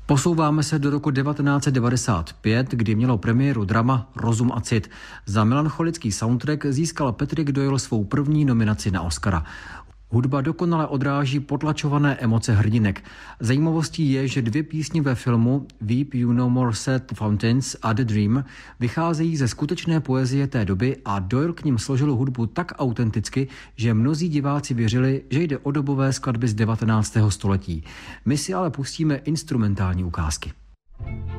Posouváme se do roku 1995, kdy mělo premiéru drama Rozum a cit. Za melancholický soundtrack získal Patrick Doyle svou první nominaci na Oscara. Hudba dokonale odráží potlačované emoce hrdinek. Zajímavostí je, že 2 písně ve filmu Weep You No More Sad Fountains a The Dream vycházejí ze skutečné poezie té doby a Doyle k nim složil hudbu tak autenticky, že mnozí diváci věřili, že jde o dobové skladby z 19. století. My si ale pustíme instrumentální ukázky.